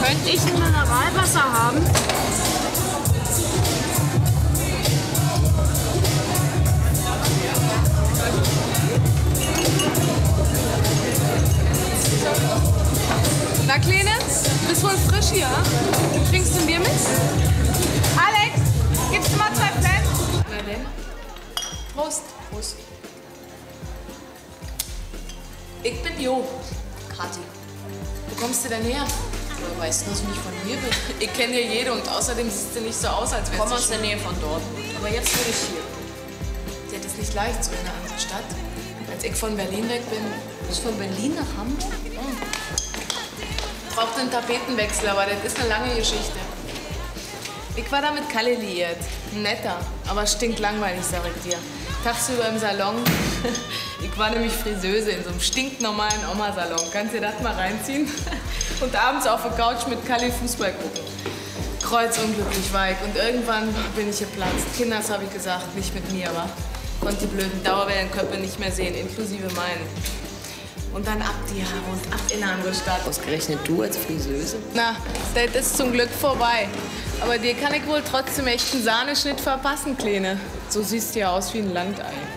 Könnte ich ein Mineralwasser haben? Na, Kleine, bist wohl frisch hier? Trinkst du ein Bier mit? Alex, gibst du mal 2 Flaschen? Na denn. Prost. Prost. Ich bin Jo. Kathi. Wo kommst du denn her? Du weißt, dass ich nicht von hier bin. Ich kenne hier jede und außerdem siehst du nicht so aus, als Ich wärst komme du aus der Nähe von dort. Aber jetzt bin ich hier. Ja, das ist nicht leicht, so in einer anderen Stadt. Als ich von Berlin weg bin, Du bist von Berlin nach Hamburg? brauchte einen Tapetenwechsel, aber das ist eine lange Geschichte. Ich war da mit Kalle liiert. Ein netter, aber stinklangweilig, sag ich dir. Tagsüber im Salon. Ich war nämlich Friseuse in so einem stinknormalen Oma-Salon. Kannst du dir das mal reinziehen? Und abends auf der Couch mit Kalle Fußball gucken. Kreuzunglücklich war ich. Und irgendwann bin ich geplatzt. Kinders, habe ich gesagt, nicht mit mir, aber konnte die blöden Dauerwellenköpfe nicht mehr sehen, inklusive meinen. Und dann ab die Haare und ab in eine andere Stadt. Ausgerechnet du als Friseuse? Na, das ist zum Glück vorbei. Aber dir kann ich wohl trotzdem echt einen Sahneschnitt verpassen, Kleine. So siehst du ja aus wie ein Landei.